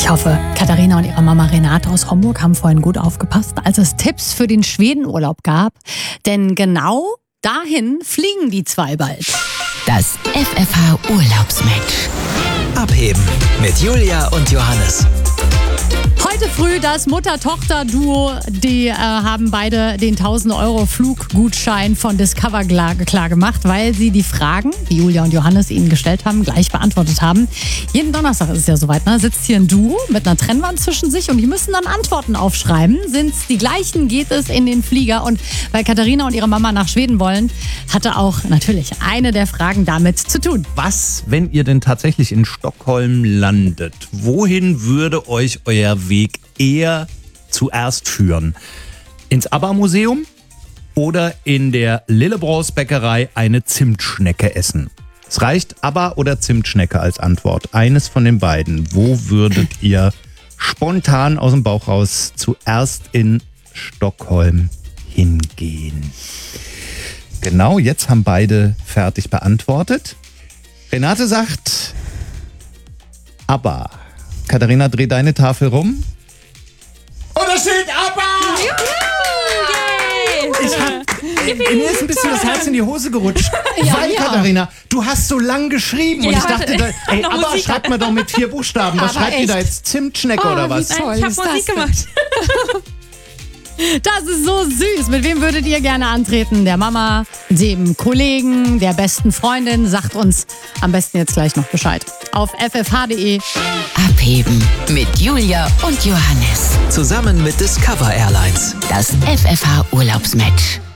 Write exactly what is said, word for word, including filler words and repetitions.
Ich hoffe, Katharina und ihre Mama Renate aus Homburg haben vorhin gut aufgepasst, als es Tipps für den Schwedenurlaub gab. Denn genau dahin fliegen die zwei bald. Das F F H Urlaubsmatch. Abheben mit Julia und Johannes. Heute früh das Mutter-Tochter-Duo, die äh, haben beide den tausend Euro Fluggutschein von Discover klar, klar gemacht, weil sie die Fragen, die Julia und Johannes ihnen gestellt haben, gleich beantwortet haben. Jeden Donnerstag ist es ja soweit, ne? Sitzt hier ein Duo mit einer Trennwand zwischen sich und die müssen dann Antworten aufschreiben. Sind es die gleichen, geht es in den Flieger. Und weil Katharina und ihre Mama nach Schweden wollen, hatte auch natürlich eine der Fragen damit zu tun. Was, wenn ihr denn tatsächlich in Stockholm landet? Wohin würde euch euer Weg eher zuerst führen? Ins ABBA-Museum oder in der Lillebrors Bäckerei eine Zimtschnecke essen? Es reicht ABBA oder Zimtschnecke als Antwort. Eines von den beiden. Wo würdet ihr spontan aus dem Bauch raus zuerst in Stockholm hingehen? Genau, jetzt haben beide fertig beantwortet. Renate sagt ABBA. Katharina, dreh deine Tafel rum. Und da steht ABBA! Ich hab, mir ist ein bisschen das Herz in die Hose gerutscht. Ja, weil, ja. Katharina, du hast so lang geschrieben. Und Ja, ich dachte, da, ey, ABBA Musik. schreibt man doch mit vier Buchstaben. Was Aber schreibt ihr da echt? jetzt? Zimtschnecke oder was? wie toll Ich habe ist das Musik denn? gemacht. Das ist so süß. Mit wem würdet ihr gerne antreten? Der Mama, dem Kollegen, der besten Freundin? Sagt uns am besten jetzt gleich noch Bescheid. Auf f f h punkt d e. Abheben mit Julia und Johannes. Zusammen mit Discover Airlines. Das F F H Urlaubsmatch.